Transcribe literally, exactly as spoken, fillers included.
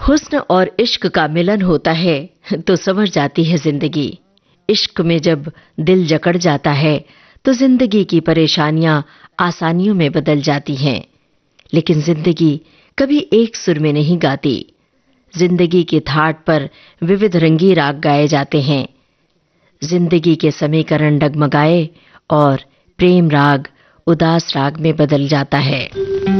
हुस्न और इश्क का मिलन होता है तो समझ जाती है जिंदगी। इश्क में जब दिल जकड़ जाता है तो जिंदगी की परेशानियां आसानियों में बदल जाती हैं। लेकिन जिंदगी कभी एक सुर में नहीं गाती। जिंदगी के थाट पर विविध रंगी राग गाए जाते हैं। जिंदगी के समीकरण डगमगाए और प्रेम राग उदास राग में बदल जाता है।